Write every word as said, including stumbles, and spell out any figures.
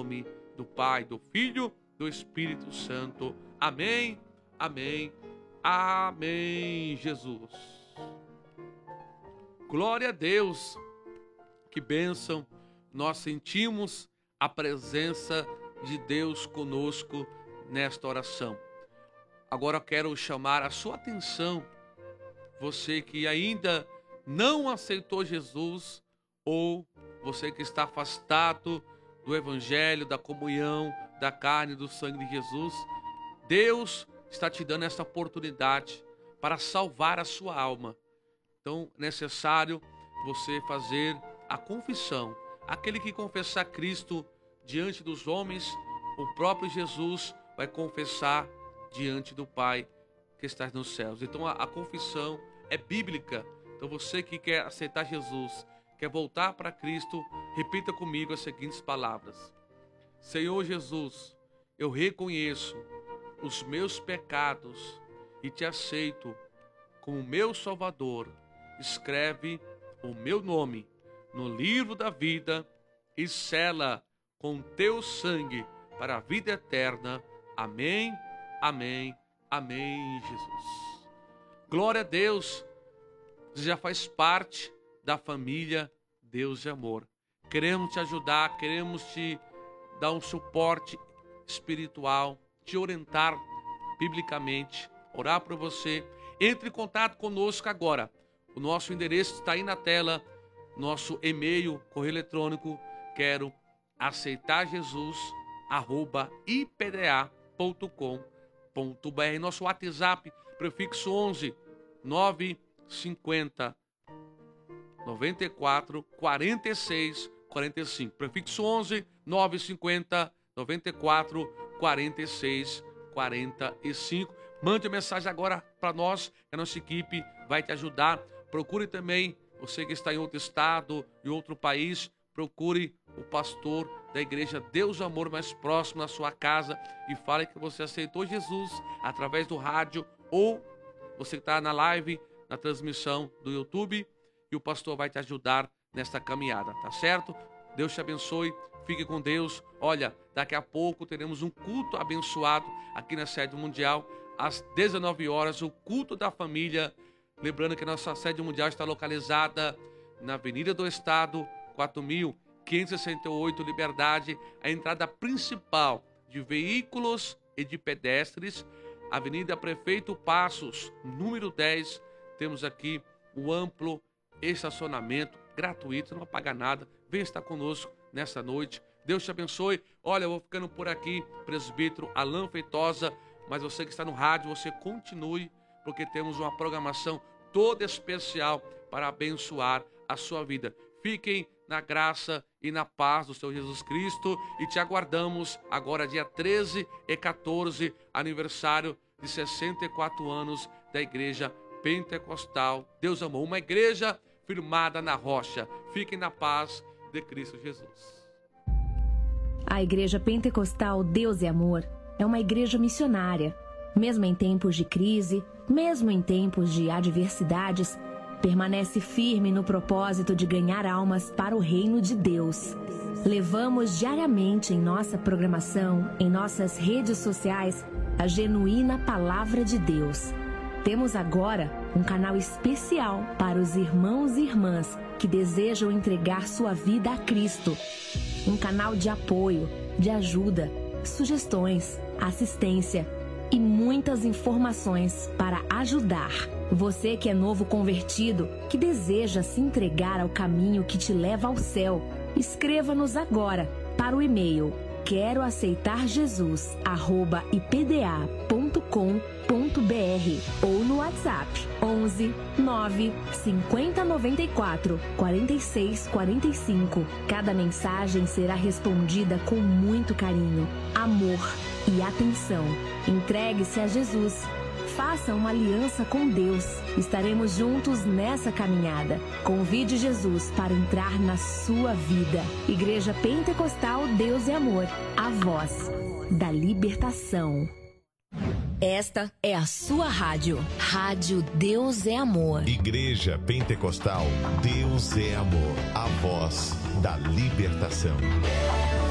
nome do Pai, do Filho, do Espírito Santo. Amém, amém, amém, Jesus. Glória a Deus, que bênção, nós sentimos a presença de Deus conosco nesta oração. Agora eu quero chamar a sua atenção, você que ainda não aceitou Jesus, ou você que está afastado do Evangelho, da comunhão, da carne e do sangue de Jesus. Deus está te dando essa oportunidade para salvar a sua alma. Então é necessário você fazer a confissão. Aquele que confessar Cristo diante dos homens, o próprio Jesus vai confessar diante do Pai que está nos céus. Então a, a confissão é bíblica. Então você que quer aceitar Jesus, quer voltar para Cristo, repita comigo as seguintes palavras. Senhor Jesus, eu reconheço os meus pecados e te aceito como meu Salvador. Escreve o meu nome no livro da vida e sela com teu sangue para a vida eterna. Amém, amém, amém, Jesus. Glória a Deus, você já faz parte da família Deus de Amor. Queremos te ajudar, queremos te dar um suporte espiritual, te orientar biblicamente, orar por você. Entre em contato conosco agora. O nosso endereço está aí na tela, nosso e-mail, correio eletrônico, quero aceitar Jesus, arroba i p d a ponto com ponto b r. Nosso WhatsApp, prefixo onze nove cinquenta noventa e quatro quarenta e seis quarenta e cinco. Prefixo onze nove cinquenta noventa e quatro quarenta e seis quarenta e cinco. Mande a mensagem agora para nós, que a nossa equipe vai te ajudar. Procure também, você que está em outro estado, em outro país, procure o pastor da igreja Deus Amor mais próximo na sua casa e fale que você aceitou Jesus através do rádio, ou você que está na live, na transmissão do YouTube, e o pastor vai te ajudar nesta caminhada, tá certo? Deus te abençoe, fique com Deus. Olha, daqui a pouco teremos um culto abençoado aqui na sede mundial, às dezenove horas, o culto da família. Lembrando que a nossa sede mundial está localizada na Avenida do Estado, quatro mil quinhentos e sessenta e oito, Liberdade, a entrada principal de veículos e de pedestres, Avenida Prefeito Passos, número dez. Temos aqui o amplo estacionamento gratuito, não vai pagar nada. Vem estar conosco nessa noite. Deus te abençoe. Olha, eu vou ficando por aqui, presbítero Alain Feitosa, mas você que está no rádio, você continue, porque temos uma programação toda especial para abençoar a sua vida. Fiquem na graça e na paz do Senhor Jesus Cristo e te aguardamos agora dia treze e quatorze, aniversário de sessenta e quatro anos da Igreja Pentecostal Deus Amor, uma igreja firmada na rocha. Fiquem na paz de Cristo Jesus. A Igreja Pentecostal Deus é Amor é uma igreja missionária. Mesmo em tempos de crise, mesmo em tempos de adversidades, permanece firme no propósito de ganhar almas para o reino de Deus. Levamos diariamente em nossa programação, em nossas redes sociais, a genuína palavra de Deus. Temos agora um canal especial para os irmãos e irmãs que desejam entregar sua vida a Cristo. Um canal de apoio, de ajuda, sugestões, assistência e muitas informações para ajudar. Você que é novo convertido, que deseja se entregar ao caminho que te leva ao céu, escreva-nos agora para o e-mail quero aceitar Jesus arroba i p d a ponto com ponto b r ou no WhatsApp onze nove cinquenta noventa e quatro quarenta e seis quarenta e cinco. Cada mensagem será respondida com muito carinho, amor e atenção. Entregue-se a Jesus. Faça uma aliança com Deus. Estaremos juntos nessa caminhada. Convide Jesus para entrar na sua vida. Igreja Pentecostal Deus é Amor, a voz da libertação. Esta é a sua rádio. Rádio Deus é Amor. Igreja Pentecostal Deus é Amor, a voz da libertação.